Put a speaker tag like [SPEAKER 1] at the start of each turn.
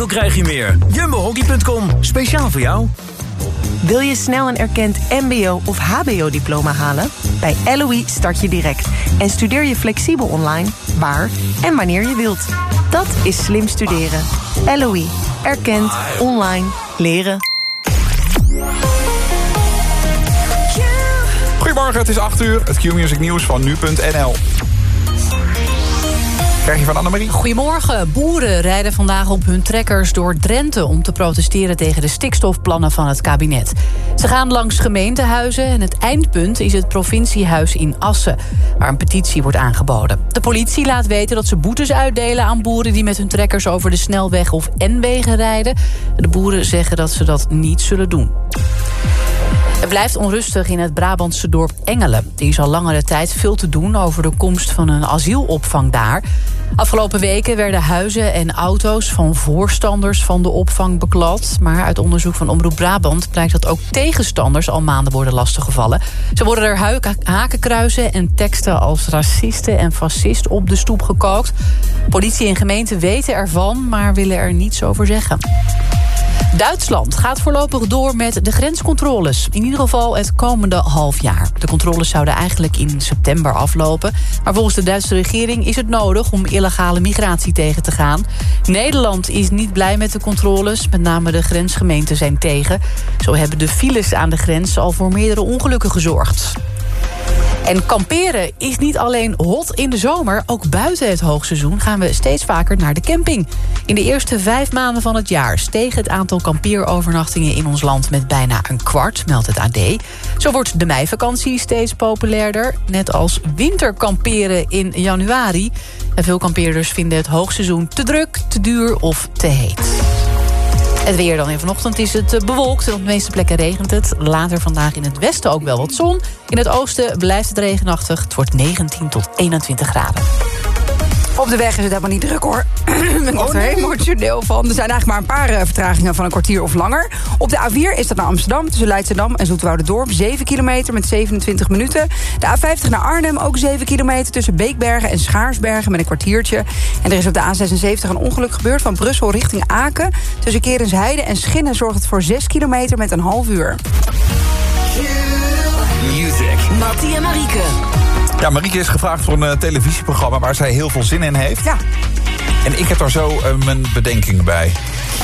[SPEAKER 1] Krijg je meer. Jumbohockey.com, speciaal voor jou.
[SPEAKER 2] Wil je snel een erkend mbo- of hbo-diploma halen? Bij LOE start je direct en studeer je flexibel online, waar en wanneer je wilt. Dat is slim studeren. LOE, erkend, online, leren.
[SPEAKER 3] Goedemorgen, het is 8:00. Het Q-Music nieuws van nu.nl. Krijg je van Annemarie?
[SPEAKER 4] Goedemorgen. Boeren rijden vandaag op hun trekkers door Drenthe om te protesteren tegen de stikstofplannen van het kabinet. Ze gaan langs gemeentehuizen en het eindpunt is het provinciehuis in Assen, waar een petitie wordt aangeboden. De politie laat weten dat ze boetes uitdelen aan boeren die met hun trekkers over de snelweg of N-wegen rijden. De boeren zeggen dat ze dat niet zullen doen. Het blijft onrustig in het Brabantse dorp Engelen. Er is al langere tijd veel te doen over de komst van een asielopvang daar. Afgelopen weken werden huizen en auto's van voorstanders van de opvang beklad. Maar uit onderzoek van Omroep Brabant blijkt dat ook tegenstanders al maanden worden lastiggevallen. Zo worden er hakenkruizen en teksten als racisten en fascist op de stoep gekookt. Politie en gemeente weten ervan, maar willen er niets over zeggen. Duitsland gaat voorlopig door met de grenscontroles. In ieder geval het komende half jaar. De controles zouden eigenlijk in september aflopen. Maar volgens de Duitse regering is het nodig om illegale migratie tegen te gaan. Nederland is niet blij met de controles. Met name de grensgemeenten zijn tegen. Zo hebben de files aan de grens al voor meerdere ongelukken gezorgd. En kamperen is niet alleen hot in de zomer. Ook buiten het hoogseizoen gaan we steeds vaker naar de camping. In de eerste 5 maanden van het jaar steeg het aantal kampeerovernachtingen in ons land met bijna een kwart, meldt het AD. Zo wordt de meivakantie steeds populairder, net als winterkamperen in januari. En veel kampeerders vinden het hoogseizoen te druk, te duur of te heet. Het weer dan. En vanochtend is het bewolkt en op de meeste plekken regent het. Later vandaag in het westen ook wel wat zon. In het oosten blijft het regenachtig. Het wordt 19 tot 21 graden.
[SPEAKER 5] Op de weg is het helemaal niet druk, hoor. Ik word er heel emotioneel van. Er zijn eigenlijk maar een paar vertragingen van een kwartier of langer. Op de A4 is dat naar Amsterdam, tussen Leidschendam en Zoeterwoudendorp. 7 kilometer met 27 minuten. De A50 naar Arnhem, ook 7 kilometer tussen Beekbergen en Schaarsbergen met een kwartiertje. En er is op de A76 een ongeluk gebeurd van Brussel richting Aken. Tussen Kerensheide en Schinnen zorgt het voor 6 kilometer met een half uur.
[SPEAKER 1] Music.
[SPEAKER 6] Mattie en Marieke.
[SPEAKER 3] Ja, Marieke is gevraagd voor een televisieprogramma waar zij heel veel zin in heeft.
[SPEAKER 5] Ja.
[SPEAKER 3] En ik heb daar zo mijn bedenkingen bij.